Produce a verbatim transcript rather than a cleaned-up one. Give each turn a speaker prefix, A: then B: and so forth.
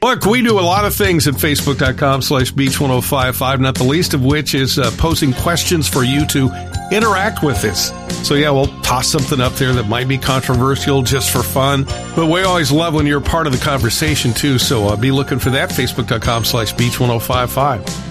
A: Look, we do a lot of things at Facebook.com slash Beach 1055, not the least of which is uh, posing questions for you to interact with us. So, yeah, we'll toss something up there that might be controversial just for fun. But we always love when you're part of the conversation, too. So uh, be looking for that, Facebook.com slash Beach 1055.